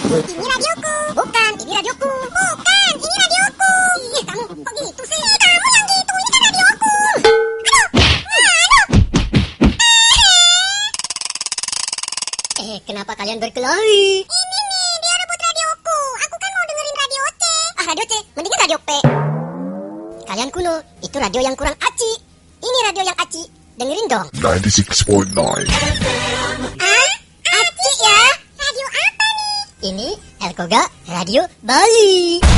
Ini radioku. Bukan, ini radioku. Bukan, ini radioku. Ih, kamu kok gitu sih? Kamu yang gitu, ini kan radioku. Aduh. Kenapa kalian berkelahi? Ini nih, dia rebut radioku. Aku kan mau dengerin radio C. Ah, radio C, mendingan radio P. Kalian kuno, itu radio yang kurang aci. Ini radio yang aci. Dengerin dong. 96.9 Ah, aci ya? Radio apa nih? Ini Elkoga Radio Bali.